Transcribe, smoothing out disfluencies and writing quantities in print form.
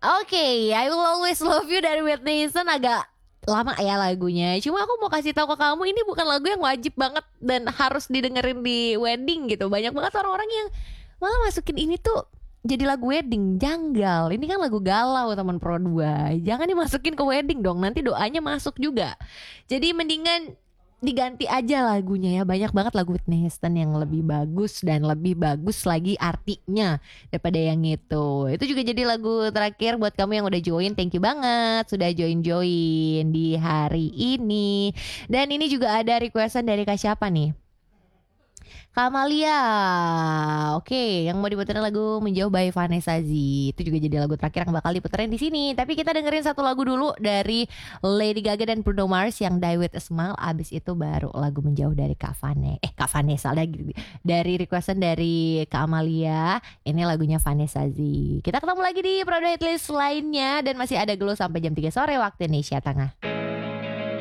Oke, I Will Always Love You dari Whitney Houston agak lama ya lagunya. Cuma aku mau kasih tahu ke kamu ini bukan lagu yang wajib banget dan harus didengerin di wedding gitu. Banyak banget orang-orang yang malah masukin ini tuh jadi lagu wedding. Janggal. Ini kan lagu galau teman Pro 2. Jangan dimasukin ke wedding dong. Nanti doanya masuk juga. Jadi mendingan diganti aja lagunya ya. Banyak banget lagu Whitney Houston yang lebih bagus dan lebih bagus lagi artinya daripada yang itu. Itu juga jadi lagu terakhir buat kamu yang udah join. Thank you banget sudah join-join di hari ini. Dan ini juga ada requestan dari Kak siapa nih? Kamalia. Oke, yang mau diputerin lagu Menjauh by Vanessa Z. Itu juga jadi lagu terakhir yang bakal diputerin di sini. Tapi kita dengerin satu lagu dulu dari Lady Gaga dan Bruno Mars yang Die With a Smile. Abis itu baru lagu Menjauh dari Kak Vanessa lagi. Dari requestan dari Kak Amalia. Ini lagunya Vanessa Z. Kita ketemu lagi di Product List lainnya. Dan masih ada Glow sampai jam 3 sore waktu Indonesia Tengah.